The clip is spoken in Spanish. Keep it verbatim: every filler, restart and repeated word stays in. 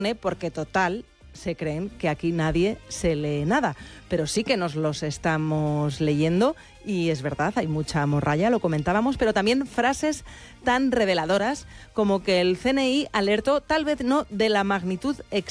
porque total, se creen que aquí nadie se lee nada, pero sí que nos los estamos leyendo y es verdad, hay mucha morralla, lo comentábamos, pero también frases tan reveladoras como que el C N I alertó tal vez no de la magnitud exacta